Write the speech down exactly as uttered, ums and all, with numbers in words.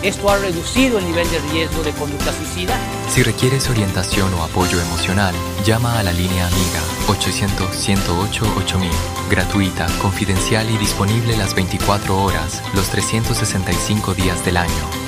Esto ha reducido el nivel de riesgo de conducta suicida. Si requieres orientación o apoyo emocional, llama a la línea Amiga ochocientos, ciento ocho, ocho mil. Gratuita, confidencial y disponible las veinticuatro horas, los trescientos sesenta y cinco días del año.